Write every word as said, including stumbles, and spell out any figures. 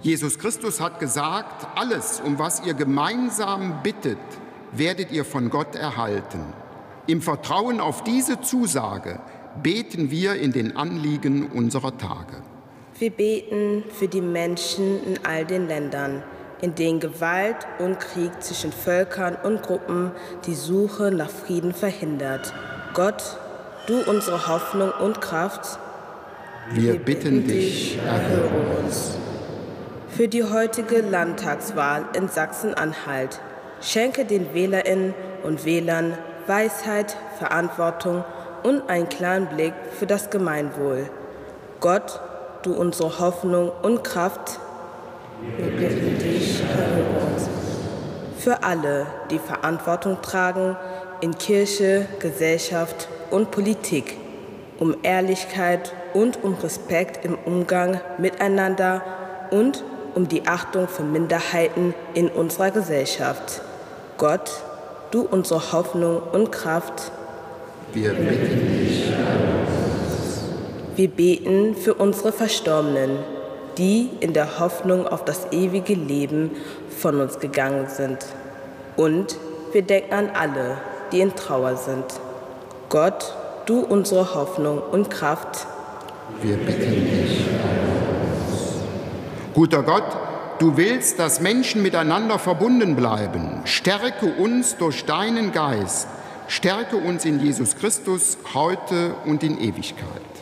Jesus Christus hat gesagt, alles, um was ihr gemeinsam bittet, werdet ihr von Gott erhalten. Im Vertrauen auf diese Zusage beten wir in den Anliegen unserer Tage. Wir beten für die Menschen in all den Ländern, in denen Gewalt und Krieg zwischen Völkern und Gruppen die Suche nach Frieden verhindert. Gott, du unsere Hoffnung und Kraft, wir bitten dich, erhöre uns. Für die heutige Landtagswahl in Sachsen-Anhalt schenke den Wählerinnen und Wählern Weisheit, Verantwortung und einen klaren Blick für das Gemeinwohl. Gott, du unsere Hoffnung und Kraft, wir bitten dich, erhöre uns. Für alle, die Verantwortung tragen in Kirche, Gesellschaft und Politik, um Ehrlichkeit und um Respekt im Umgang miteinander und um die Achtung für Minderheiten in unserer Gesellschaft. Gott, du unsere Hoffnung und Kraft, wir bitten dich, erhöre uns. Wir beten für unsere Verstorbenen, die in der Hoffnung auf das ewige Leben von uns gegangen sind. Und wir denken an alle, die in Trauer sind. Gott, du unsere Hoffnung und Kraft, wir bitten dich, erhöre uns. Guter Gott, du willst, dass Menschen miteinander verbunden bleiben. Stärke uns durch deinen Geist. Stärke uns in Jesus Christus heute und in Ewigkeit.